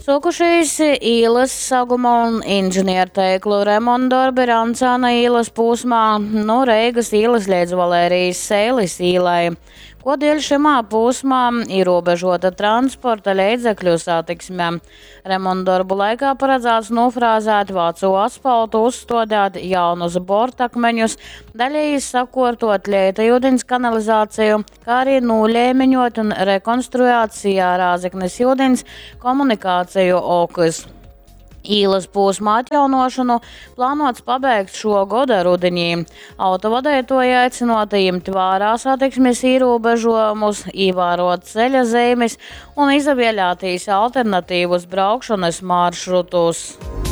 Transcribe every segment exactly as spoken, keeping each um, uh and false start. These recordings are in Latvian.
Sokušīs ielas Saguma un inženierteiklu remontdarbi Rancāna ielas posmā no Reigas ielas līdz Valērijas Sēlis ielai. Kodēļ šimā posmā ierobežota transporta līdzekļu satiksme. Remontdarbu laikā paredzēts nofrāzēt veco asfaltu, uzstādīt jaunus bortakmeņus, daļēji sakārtot lietujūdens kanalizāciju, kā arī nolēmiņot un rekonstruēt Sijā Rāzeknes jūdens komunikāciju okas. Ielas posma atjaunošanu plānots pabeigt šo gada rudenī. Autovadītāji aicinoti ņemt vērā satiksmes ierobežojumus, ievērot ceļa zīmes un izvēlēties alternatīvus braukšanas maršrutus.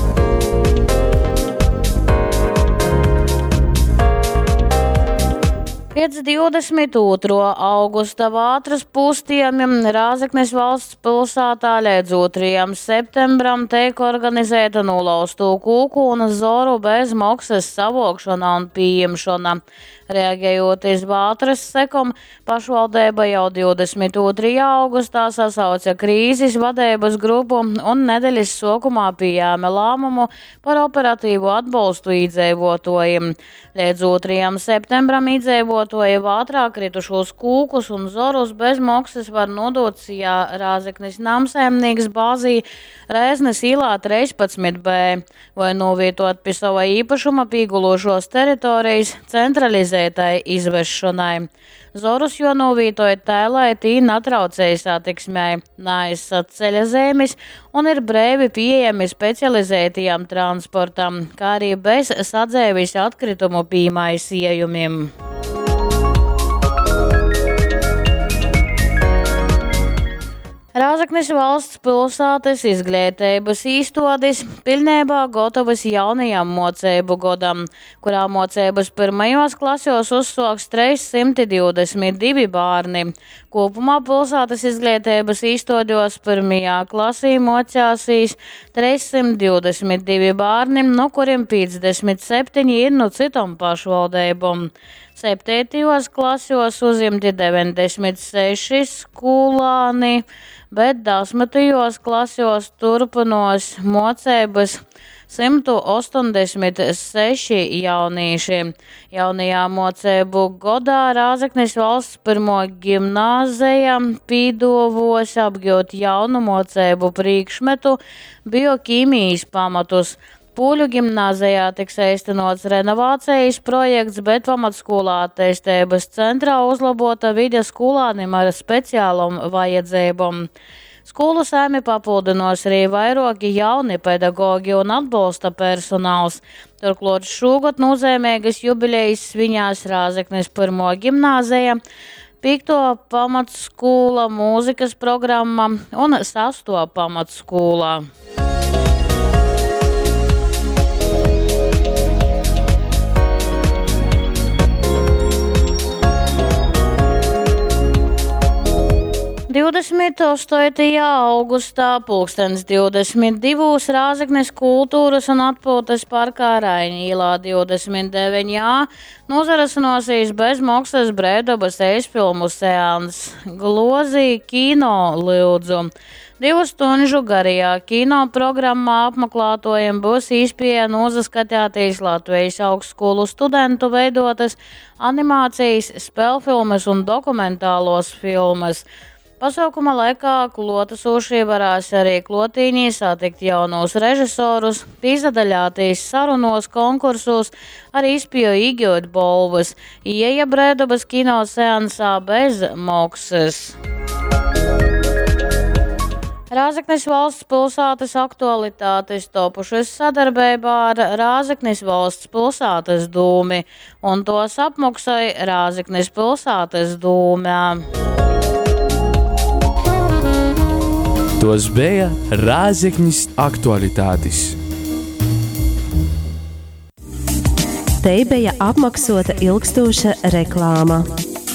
Pēc divdesmit otrā augusta Vātras pustiemiem Rāzeknes valsts pilsētā līdz otrajam septembram tiek organizēta nolaustu kūku un zoru bez maksas savokšana un pieņemšana. Reaģējot uz Vātras sekom, pašvaldība jau divdesmit otrajā augustā sasauca krīzes vadības grupu un nedēļas sākumā pieņēma lēmumu par operatīvu atbalstu iedzīvotājiem. Līdz otrajam septembram iedzīvotāji Vātrā kritušos kūkus un zorus bez maksas var nodot Sijā Rāzeknes namsaimnieks bāzī Rēznes ielā trīspadsmit B vai novietot pie sava īpašuma pīgulošos teritorijas centralizētai izvešanai. Zorus jo novītoja tēlai tī natraucēja satiksmei, neaizsat ceļa zīmes un ir brīvi pieejami specializētajam transportam, kā arī bez sadzēvis atkritumu pīmaisījumiem. Rāzeknes valsts pilsētas izglītības īstodis pilnībā gatavas jaunajam moceibu godam, kurā mocības pirmajos klasos uzsoks trīssimt divdesmit divi bērni. Kopumā pilsētas izglītības īstodos pirmajā klasī mocāsīs trīssimt divdesmit divi bērni, no kuriem piecdesmit septiņi ir no citom pašvaldībām. Septītajos klasos uzimti deviņdesmit seši skolāni, bet desmitajos klasos turpinos mocības simt ostoņdesmit seši jaunieši. Jaunajā mocību godā Rāzeknes valsts pirmo gimnāzija pīdovos apgūt jaunu mocību priekšmetu bioķīmijas pamatus. Pūļu gimnāzijā tiks īstenots renovācijas projekts, bet pamatskolā attīstības centrā uzlabota vide skolānim ar speciālām vajadzībām. Skolu saimi papildinos arī vairāki jauni pedagoģi un atbalsta personāls. Turklāt šogad nozīmīgas jubilejas svinās Rāzeknes pirmo gimnāzija, piekto pamatskola, mūzikas programma un sesto pamatskola. divdesmit astotajā augustā pulkstens divdesmit divos Rāzeknes kultūras un atpūtas parkā Raini ielā divdesmit deviņi A nozarasinosies bez maksas brīvdabas eizfilmu seans Glozī kino lūdzu. Divu stunžu garajā kino programmā apmeklētājiem būs iespēja nozaskatīties Latvijas augstskolu studentu veidotas animācijas, spēlfilmas un dokumentālos filmas. Pasaukuma laikā klātesošie varēs arī klotīnī satikt jaunos režisorus, piedalīties sarunos, konkursos, arī izpēju iegūt balvas, ieeja brīvdabas kino seansā bez maksas. Rāzeknes valsts pilsētas aktualitātes topušas sadarbībā ar Rāzeknes valsts pilsētas dūmi, un tos apmaksāja Rāzeknes pilsētas dūmē. Tos bija Rāzeknes aktualitātes. Te bija apmaksāta ilgstoša reklāma.